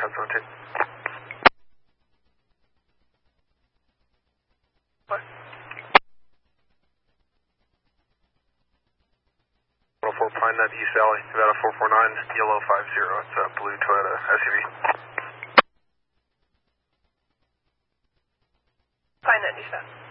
South Zone 2. What? 104 Pine Nut East Valley, Nevada 449, yellow 50. It's a blue Toyota SUV. Pine Nut East Valley.